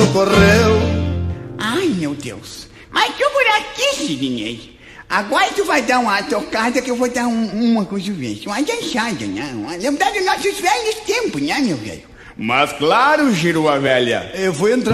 socorreu. Ai, meu Deus. Mas tô por aqui, Sidney. Agora tu vai dar uma tocada que eu vou dar uma coisa, uma dançada, né? Lembrar dos nossos velhos tempos, né, meu velho? Mas claro, Giroa velha. Eu vou entrar